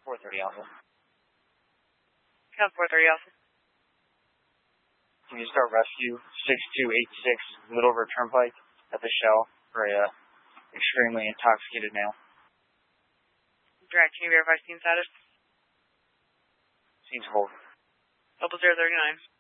430 Alpha. Code 430 Alpha. Can you start rescue 6286 Little River Turnpike at the Shell for a extremely intoxicated male? Direct, can you verify scene status? Seems hold. Double 039.